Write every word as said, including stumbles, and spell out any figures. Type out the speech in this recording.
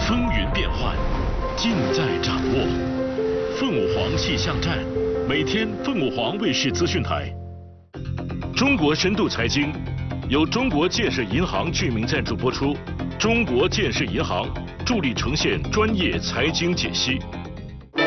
风云变幻，尽在掌握。凤舞凰气象站，每天凤舞凰卫视资讯台。中国深度财经由中国建设银行居民赞助播出，中国建设银行助力呈现专业财经解析。